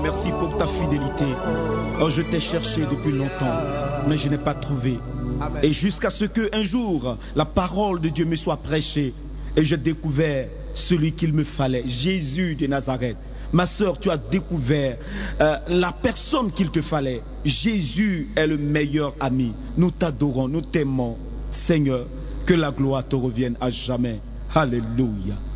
merci pour ta fidélité. Oh, je t'ai cherché depuis longtemps, mais je n'ai pas trouvé. Et jusqu'à ce qu'un jour, la parole de Dieu me soit prêchée et j'ai découvert celui qu'il me fallait, Jésus de Nazareth. Ma sœur, tu as découvert la personne qu'il te fallait. Jésus est le meilleur ami. Nous t'adorons, nous t'aimons. Seigneur, que la gloire te revienne à jamais. Alléluia.